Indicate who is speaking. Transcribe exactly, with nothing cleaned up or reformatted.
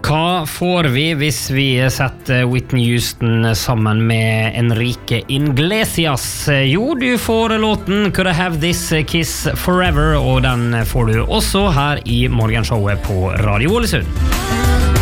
Speaker 1: Hva får vi hvis vi setter Whitney Houston sammen med Enrique Iglesias? Jo, du får låten Could I Have This Kiss Forever, og den får du også her i morgenshowet på Radio Ålesund.